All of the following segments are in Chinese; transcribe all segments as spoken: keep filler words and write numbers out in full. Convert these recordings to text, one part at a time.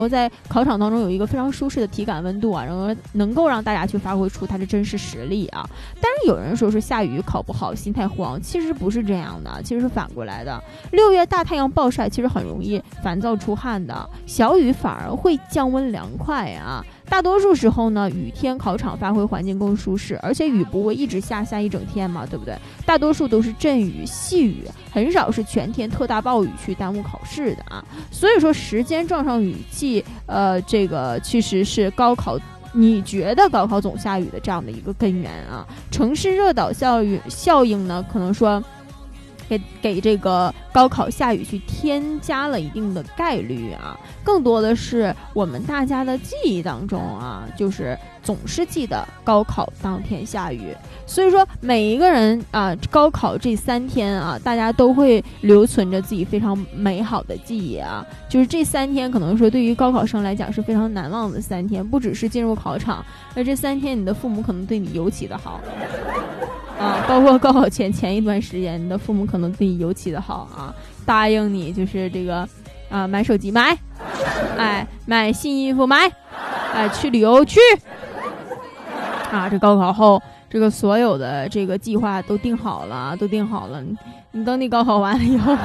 在考场当中有一个非常舒适的体感温度啊，然后能够让大家去发挥出他的真实实力啊。但是有人说是下雨考不好心态慌，其实不是这样的，其实是反过来的。六月大太阳暴晒其实很容易烦躁出汗的，小雨反而会降温凉快啊。大多数时候呢，雨天考场发挥环境更舒适，而且雨不会一直下下一整天嘛，对不对？大多数都是阵雨细雨，很少是全天特大暴雨去耽误考试的啊。所以说时间撞上雨季，呃，这个其实是高考你觉得高考总下雨的这样的一个根源啊。城市热岛效应效应呢，可能说给给这个高考下雨去添加了一定的概率啊，更多的是我们大家的记忆当中啊，就是总是记得高考当天下雨，所以说每一个人啊，高考这三天啊，大家都会留存着自己非常美好的记忆啊。就是这三天可能说对于高考生来讲是非常难忘的三天，不只是进入考场，而这三天你的父母可能对你尤其的好。啊，包括高考前前一段时间，你的父母可能对你尤其的好啊，答应你就是这个啊，买手机买，哎，买新衣服买，哎，去旅游去，啊，这高考后这个所有的这个计划都定好了，都定好了。你你等你高考完了以后，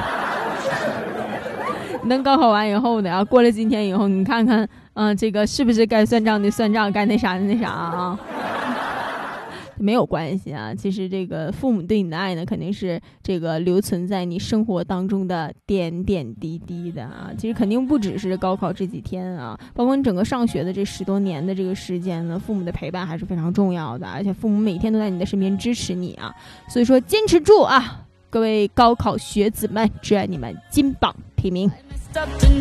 你等高考完以后呢，过了今天以后，你看看，嗯、呃，这个是不是该算账的算账，该那啥的那啥啊？没有关系啊，其实这个父母对你的爱呢，肯定是这个留存在你生活当中的点点滴滴的啊。其实肯定不只是高考这几天啊，包括你整个上学的这十多年的这个时间呢，父母的陪伴还是非常重要的，而且父母每天都在你的身边支持你啊。所以说坚持住啊，各位高考学子们，只愿你们金榜题名。